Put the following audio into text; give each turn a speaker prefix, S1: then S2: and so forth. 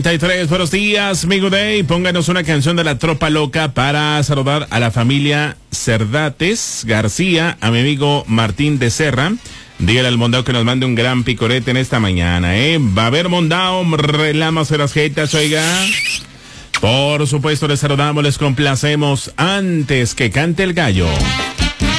S1: 33, buenos días, mi good day. Pónganos una canción de la Tropa Loca para saludar a la familia Cerdates García, a mi amigo Martín de Serra. Dígale al Mondao que nos mande un gran picorete en esta mañana, Va a haber Mondao, relamos de las jetas, oiga. Por supuesto, les saludamos, les complacemos antes que cante el gallo.